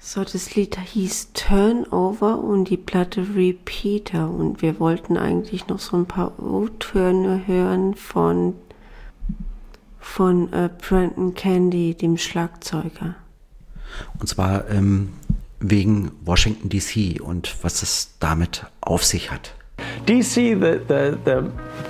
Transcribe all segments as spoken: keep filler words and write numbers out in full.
So, das Lied hieß Turnover und die Platte Repeater. Und wir wollten eigentlich noch so ein paar O-Töne hören von, von äh, Brendan Candy, dem Schlagzeuger. Und zwar ähm, wegen Washington D C und was es damit auf sich hat. D C, the, the, the,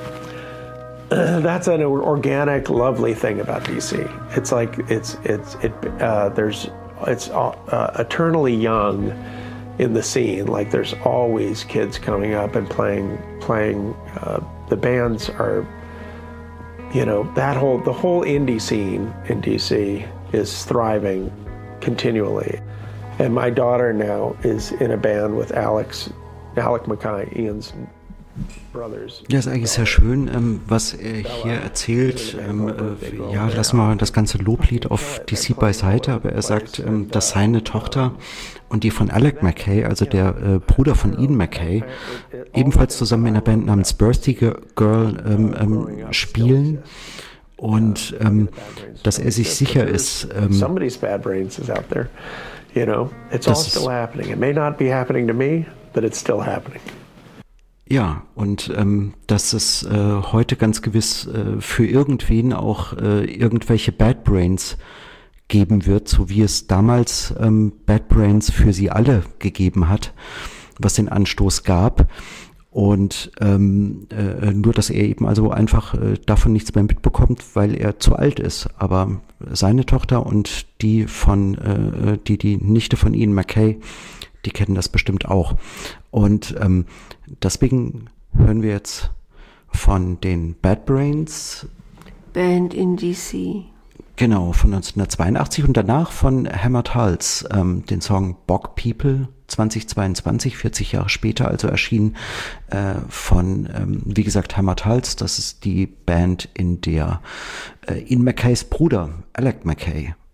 uh, that's an organic, lovely thing about D C. It's like, it's, it's, it, uh, there's, it's uh, eternally young in the scene. Like there's always kids coming up and playing, playing, uh, the bands are, you know, that whole, the whole indie scene in D C is thriving continually. And my daughter now is in a band with Alex, Alec Mackay, Ian's brothers. Ja, ist eigentlich sehr schön, ähm, was er hier erzählt. Ähm, äh, ja, lassen wir das ganze Loblied auf D C beiseite, aber er sagt, ähm, dass seine Tochter und die von Alec Mackay, also der äh, Bruder von Ian Mackay, ebenfalls zusammen in einer Band namens Birthday Girl ähm, ähm, spielen. Und ähm, dass er sich sicher ist, ähm, somebody's bad brains is out there. You know, it's all still happening. It may not be happening to me, but it's still happening. Ja, und ähm, dass es äh, heute ganz gewiss äh, für irgendwen auch äh, irgendwelche Bad Brains geben wird, so wie es damals ähm, Bad Brains für sie alle gegeben hat, was den Anstoß gab. Und ähm, äh, nur, dass er eben also einfach äh, davon nichts mehr mitbekommt, weil er zu alt ist. Aber seine Tochter und die von äh, die die Nichte von Ian Mackay, die kennen das bestimmt auch. Und ähm, deswegen hören wir jetzt von den Bad Brains. Band in D C. Genau, von neunzehnhundertzweiundachtzig und danach von Hammered Hulls, ähm, den Song Bog People, zweitausendzweiundzwanzig, vierzig Jahre später, also erschienen äh, von, ähm, wie gesagt, Hammered Hulls. Das ist die Band, in der äh, Ian Mackays Bruder, Alec Mackay,